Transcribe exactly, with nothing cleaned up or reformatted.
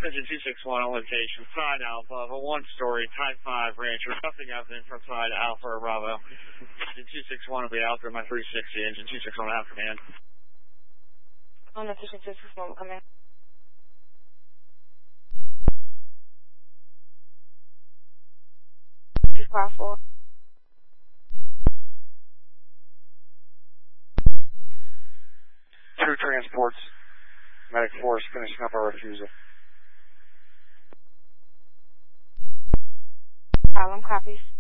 Engine two six one on location, side Alpha of a one-story Type five Rancher, nothing evident from side Alpha or Bravo. Engine two six one will be out there, my three sixty, Engine two six one have command. On location two six one, come in. two five four. Two transports, Medic Force finishing up our refusal. Problem copies.